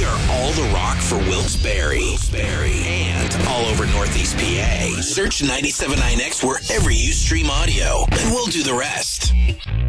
are all the rock for Wilkes-Barre and all over Northeast PA. Search 97.9X wherever you stream audio, and we'll do the rest.